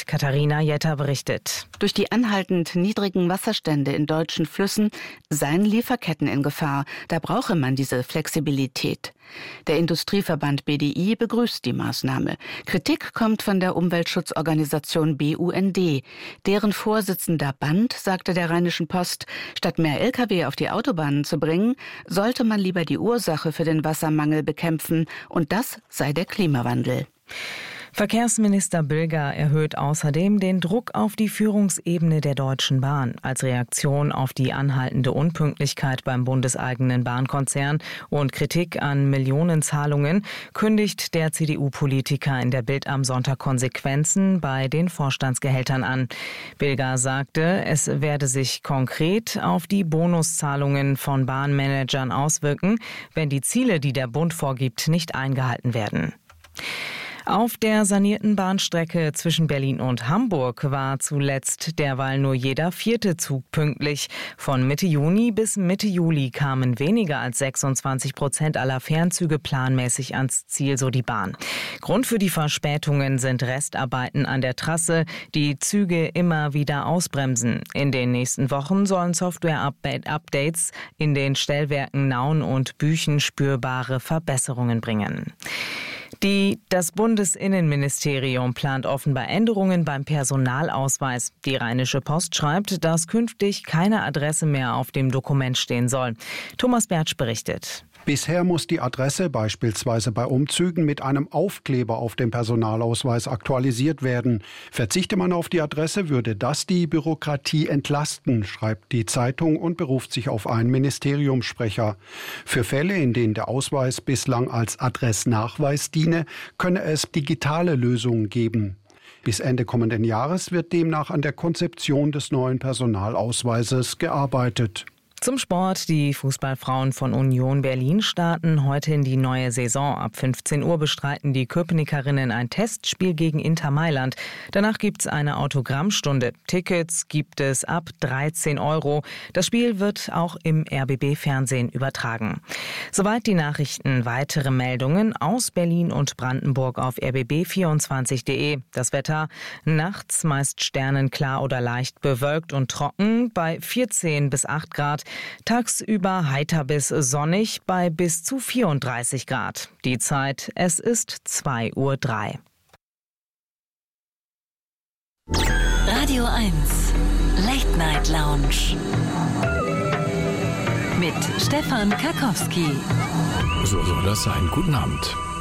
Katharina Jetter berichtet. Durch die anhaltend niedrigen Wasserstände in deutschen Flüssen seien Lieferketten in Gefahr. Da brauche man diese Flexibilität. Der Industrieverband BDI begrüßt die Maßnahme. Kritik kommt von der Umweltschutzorganisation BUND. Deren Vorsitzender Band sagte der Rheinischen Post, statt mehr Lkw auf die Autobahnen zu bringen, sollte man lieber die Ursache für den Wassermangel bekämpfen. Und das sei der Klimawandel. Verkehrsminister Bilger erhöht außerdem den Druck auf die Führungsebene der Deutschen Bahn. Als Reaktion auf die anhaltende Unpünktlichkeit beim bundeseigenen Bahnkonzern und Kritik an Millionenzahlungen kündigt der CDU-Politiker in der Bild am Sonntag Konsequenzen bei den Vorstandsgehältern an. Bilger sagte, es werde sich konkret auf die Bonuszahlungen von Bahnmanagern auswirken, wenn die Ziele, die der Bund vorgibt, nicht eingehalten werden. Auf der sanierten Bahnstrecke zwischen Berlin und Hamburg war zuletzt derweil nur jeder 4. Zug pünktlich. Von Mitte Juni bis Mitte Juli kamen weniger als 26% aller Fernzüge planmäßig ans Ziel, so die Bahn. Grund für die Verspätungen sind Restarbeiten an der Trasse, die Züge immer wieder ausbremsen. In den nächsten Wochen sollen Software-Updates in den Stellwerken Nauen und Büchen spürbare Verbesserungen bringen. Das Bundesinnenministerium plant offenbar Änderungen beim Personalausweis. Die Rheinische Post schreibt, dass künftig keine Adresse mehr auf dem Dokument stehen soll. Thomas Bertsch berichtet. Bisher muss die Adresse beispielsweise bei Umzügen mit einem Aufkleber auf dem Personalausweis aktualisiert werden. Verzichte man auf die Adresse, würde das die Bürokratie entlasten, schreibt die Zeitung und beruft sich auf einen Ministeriumssprecher. Für Fälle, in denen der Ausweis bislang als Adressnachweis diene, könne es digitale Lösungen geben. Bis Ende kommenden Jahres wird demnach an der Konzeption des neuen Personalausweises gearbeitet. Zum Sport. Die Fußballfrauen von Union Berlin starten heute in die neue Saison. Ab 15 Uhr bestreiten die Köpenickerinnen ein Testspiel gegen Inter Mailand. Danach gibt's eine Autogrammstunde. Tickets gibt es ab 13 €. Das Spiel wird auch im RBB-Fernsehen übertragen. Soweit die Nachrichten. Weitere Meldungen aus Berlin und Brandenburg auf rbb24.de. Das Wetter nachts meist sternenklar oder leicht bewölkt und trocken bei 14 bis 8 Grad. Tagsüber heiter bis sonnig bei bis zu 34 Grad. Die Zeit, es ist 2:03 Uhr. Radio 1, Late Night Lounge. Mit Stefan Karkowski. So soll das sein. Guten Abend.